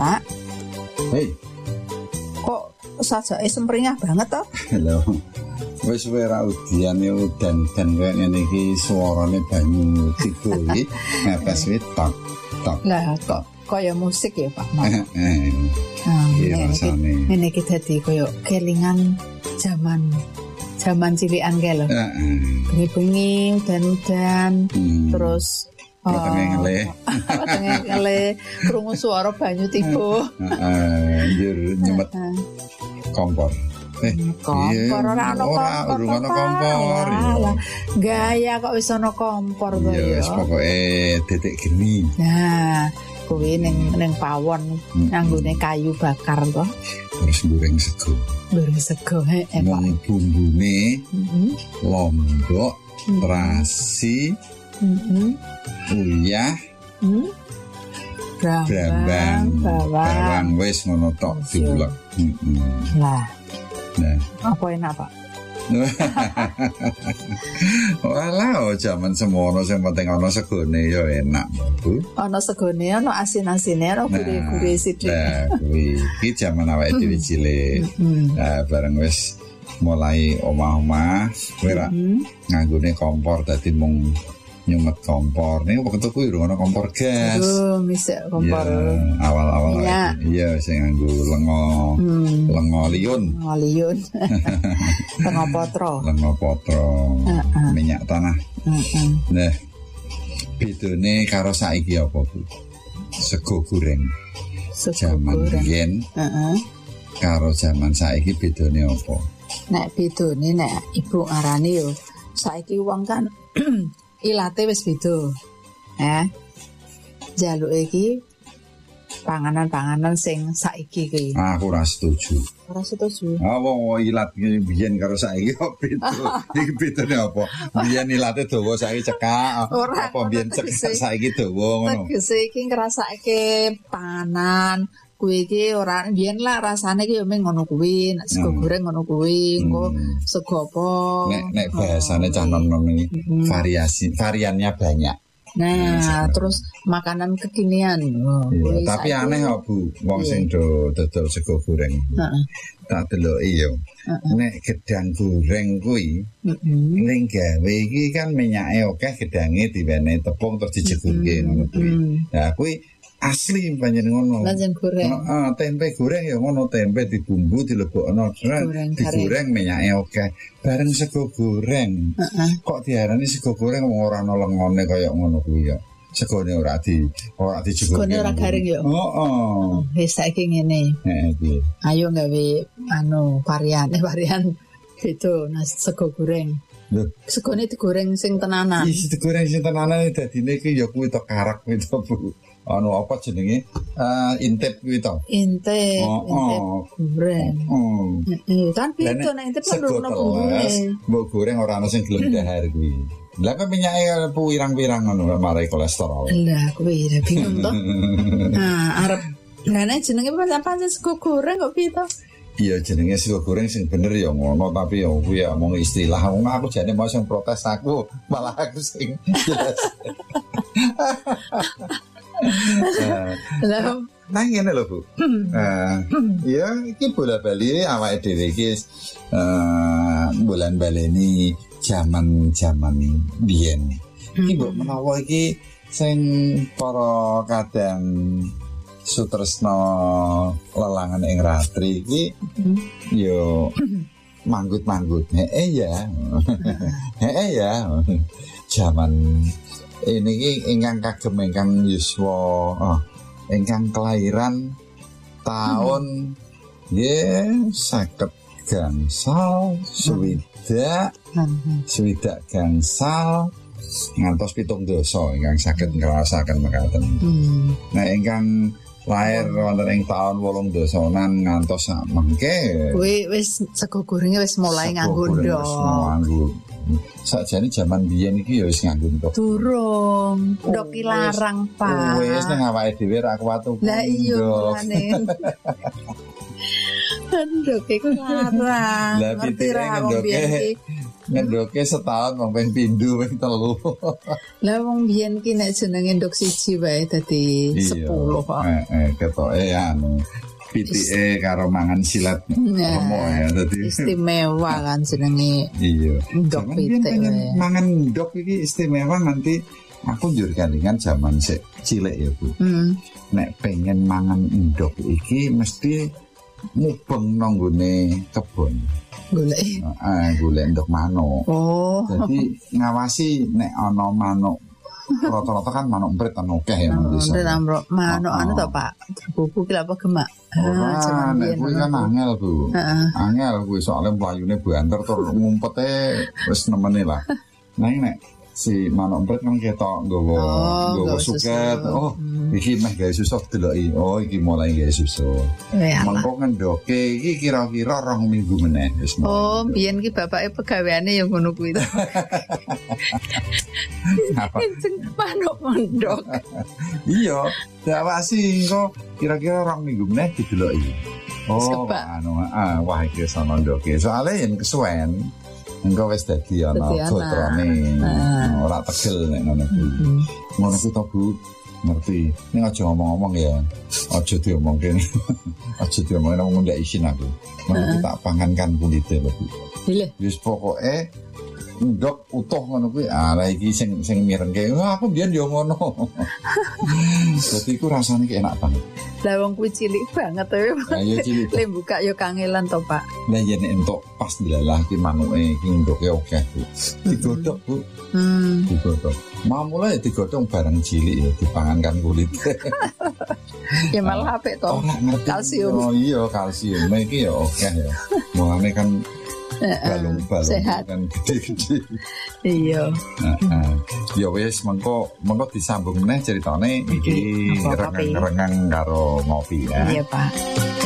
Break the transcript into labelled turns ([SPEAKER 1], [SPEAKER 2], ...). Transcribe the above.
[SPEAKER 1] Pak.
[SPEAKER 2] Hei.
[SPEAKER 1] Kok sajake semringah banget toh?
[SPEAKER 2] Lho. Wis ora udiane udan dan kaya ngene iki suarane banyu tiba iki ngapes wit tok.
[SPEAKER 1] Lah kok kaya musik ya Pak.
[SPEAKER 2] Iya rasane.
[SPEAKER 1] Ngene iki dadi kaya kelingan zaman cilikan kae lho. Bengi-bengi udan-udan terus
[SPEAKER 2] Wetenge
[SPEAKER 1] ngele krungu swara banyu tiba.
[SPEAKER 2] Njur nyemet kompor.
[SPEAKER 1] Kompor ora ono kompor. Gaya kok wis ono kompor to ya.
[SPEAKER 2] Wis pokoke titik geni.
[SPEAKER 1] Nah, kuwi ning pawon nganggone kayu bakar to.
[SPEAKER 2] Terus goreng sego.
[SPEAKER 1] Goreng sego Pak.
[SPEAKER 2] Bumbune lombok, terasi, uyah, bawang wis ngono tok diulek.
[SPEAKER 1] Nah, apa enak Pak?
[SPEAKER 2] Walah, jaman semono sing penting ana segone ya enak, Bu.
[SPEAKER 1] Ana segone, ana asin-asine, ana gurih-gurih sithik.
[SPEAKER 2] Lah, kuwi iki jaman awake dhewe cilik. Bareng wis mulai omah-omah, kowe ra nganggone kompor dadi mung nyumet kompor. Ning waktu kuwi ana kompor gas.
[SPEAKER 1] Misek kompor.
[SPEAKER 2] Awal-awal iya sing nganggo lengo liun. Lengo potro. Minyak tanah. Nah, bedone karo saiki apa, Bu? Sego goreng. Jaman biyen. Karo jaman saiki bedone apa?
[SPEAKER 1] Nek bedone nek ibu ngarani yo saiki wong kan ilate wis beda. Jaluke iki panganan-panganan sing saiki iki.
[SPEAKER 2] Aku ora setuju.
[SPEAKER 1] Ora setuju.
[SPEAKER 2] Wong ilat biyen karo saiki kok beda. Iki bedane apa? Biyen ilate dawa saiki cekak. Apa biyen cekak saiki dawa ngono.
[SPEAKER 1] Tegese iki ngrasake panganan kuwi iki ora biyen lah rasane iki yo mung ngono kuwi, nek sego goreng ngono kuwi, engko sego apa.
[SPEAKER 2] Nek bahasane cah nom-nom iki variannya banyak.
[SPEAKER 1] Nah, terus makanan kekinian.
[SPEAKER 2] Tapi aneh kok Bu, wong sing dodol sego goreng. Tak deloki yo. Nek gedang goreng kuwi ning gawe iki kan minyake akeh, gedange diwenehi tepung terus dijegurke ngono kuwi. Nah, kuwi asli panjen ngono.
[SPEAKER 1] Panjen goreng.
[SPEAKER 2] Tempe goreng ya ngono, tempe dibumbu dilebokno, digoreng minyake akeh. Bareng sego goreng. Kok diarani sego goreng wong ora ana lengone kaya ngono kuwi ya. Segone ora dijegurke.
[SPEAKER 1] Segone ora garing ya. Wis saiki ngene.
[SPEAKER 2] Piye?
[SPEAKER 1] Ayo gawe varian beda sego goreng. Segone digoreng sing tenanan.
[SPEAKER 2] Iya, digoreng sing tenanan dadine iki ya kuwi to karak kuwi to, Bu. Apa jenenge? Intip kuwi to.
[SPEAKER 1] Intip goreng. Kan beda nek intip kan ono bumbuné.
[SPEAKER 2] Mbok goreng ora ana sing gelem dahar kuwi. Lah kok minyake pirang-pirang ngono marai kolesterol.
[SPEAKER 1] Lah kuwi bingung to. Arep lane jenenge pancen sego goreng kok piye to?
[SPEAKER 2] Iya jenenge sego goreng sing bener ya ngono, tapi ya kuwi ya mung istilah. Wong aku jane mau sing protes aku, malah aku sing jelas. Nah ngene lho Bu. Ya iki bola-bali awake dhewe iki bolan-baleni jaman-jaman biyen. Iki mbok menawa iki sing para kadang sutresna lelangan ing ratri iki yo manggut-manggut. Ya. Jaman ini ingkang kagem ingkang yuswa ingkang kelahiran tahun nggih 50 gangsal swidak gangsal ngantos 70 ingkang saged ngrasaken mekaten. Nah ingkang lahir wonten ing taun 80-an ngantos sak mengke
[SPEAKER 1] kuwi wis sego gorenge wis mulai nganggo ndok.
[SPEAKER 2] Sakjane jaman biyen iki ya wis nganggo ndok.
[SPEAKER 1] Durung, ndok ki larang, Pak.
[SPEAKER 2] Wis ning awake dhewe ra kuat tuku.
[SPEAKER 1] Lah iya ngene. Ndok iku larang.
[SPEAKER 2] Lah pitire ndoke Ngendoke setahun wong ping pindho ping telu.
[SPEAKER 1] Lah wong biyen ki nek jenenge ndok siji wae dadi 10 kok.
[SPEAKER 2] Ketoke pitike karo mangan silat remo ya dadi
[SPEAKER 1] istimewa kan jenenge.
[SPEAKER 2] Iya.
[SPEAKER 1] Ndok pitik wae.
[SPEAKER 2] Mangan ndok iki istimewa nanti aku njur kelingan jaman sik cilik ya Bu. Nek pengen mangan ndok iki mesti mubeng nang nggone kebon.
[SPEAKER 1] Golek.
[SPEAKER 2] Golek ndok manuk.
[SPEAKER 1] Oh.
[SPEAKER 2] Jadi ngawasi nek ana manuk rata-rata kan manuk emprit kan akeh ya nang desa.
[SPEAKER 1] Manuk anu to Pak. Buku ki apa gemak.
[SPEAKER 2] Nek kuwi kan angel Bu. Angel kuwi soalnya mlayune banter tur ngumpete wis nemene lah. Nek si manuk emprit kan ketok nggawa suket. Oh, iki meh gawe susu deloki. Oh, iki mulai gawe susu. Mengko ngendoke iki kira-kira 2 minggu meneh wis.
[SPEAKER 1] Oh, biyen ki bapake pegaweane ya ngono kuwi to. Manuk mondok.
[SPEAKER 2] Iya, dawasi engko kira-kira 2 minggu meneh dideloki. Oh, anu wah iki sono ndoke. Soale yen kesuwen engko wis dadi ana fotrone. Ora tegel nek ngono kuwi. Ngono kuwi to Bu. Ngerti. Ning aja ngomong-ngomong ya. Aja diomongke. Aja diomongke nang ndak isin aku. Mengko tak pangankan kulite lho Bu. Wis pokoke ndok utuh ngono kuwi. Lah iki sing mirengke. Wah, aku biyen yo ngono. Dadi ku rasane ki enak banget.
[SPEAKER 1] Lah wong kuwi cilik banget to.
[SPEAKER 2] Ayo cilik.
[SPEAKER 1] Le buka yo kangelan to, Pak.
[SPEAKER 2] Lah yen entuk pas dilalah ki manuke iki ndoke akeh, Bu. Digodhog, Bu. Digodhog. Mamula digodhog bareng cilik ya dipangankan kulit.
[SPEAKER 1] Ya malah apik to. Kalsium.
[SPEAKER 2] Oh iya, kalsium. Iki ya akeh ya. Mulane kan balung-balung kan gede-gede.
[SPEAKER 1] Iya.
[SPEAKER 2] Ya wis mengko disambung meneh ceritane iki rengang-rengang karo ngopi ya.
[SPEAKER 1] Iya, Pak.